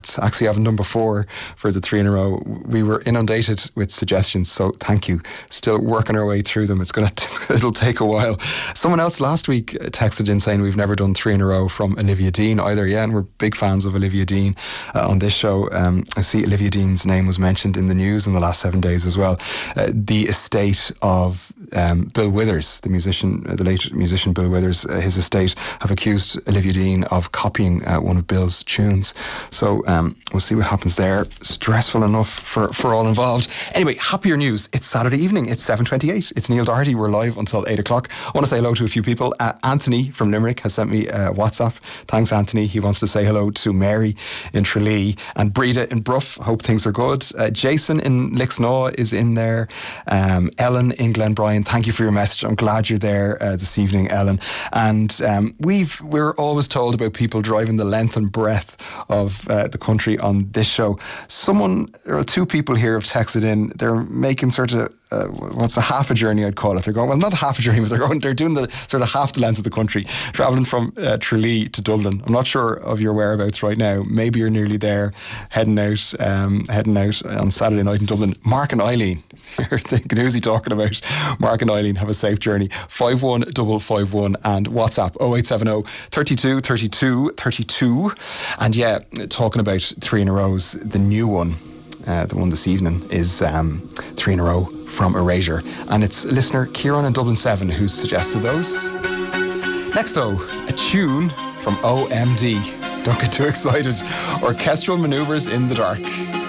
Actually, having done before for the 3 in a row, we were inundated with suggestions, so thank you. Still working our way through them. It'll take a while. Someone else last week texted in saying we've never done 3 in a row from Olivia Dean either. Yeah, and we're big fans of Olivia Dean on this show. I see Olivia Dean's name was mentioned in the news in the last 7 days as well. The estate of Bill Withers, the musician, the late musician Bill Withers, his estate have accused Olivia Dean of copying one of Bill's tunes. So we'll see what happens there. Stressful enough for all involved. Anyway, happier news. It's Saturday evening. It's 7:28. It's Neil Doherty. We're live until 8 o'clock. I want to say hello to a few people. Anthony from Limerick has sent me a WhatsApp. Thanks, Anthony. He wants to say hello to Mary in Tralee and Breda in Bruff. Hope things are good. Jason in Lixnaw is in there. Ellen in Glenbryan. Thank you for your message. I'm glad you're there this evening, Ellen. And we're always told about people driving the length and breadth of the country on this show. Two people here have texted in. They're making sort of what's a half a journey, I'd call it. They're going, well, not half a journey, but they're doing the sort of half the length of the country, travelling from Tralee to Dublin. I'm not sure of your whereabouts right now. Maybe you're nearly there, heading out on Saturday night in Dublin. Mark and Eileen, you're thinking, who's he talking about? Mark and Eileen, have a safe journey. 51551 and WhatsApp 0870 32 32 32. And yeah, talking about 3 in a rows, the new one, the one this evening is 3 in a row from Erasure, and it's listener Kieran in Dublin 7 who's suggested those. Next though, a tune from OMD. Don't get too excited. Orchestral Manoeuvres in the Dark.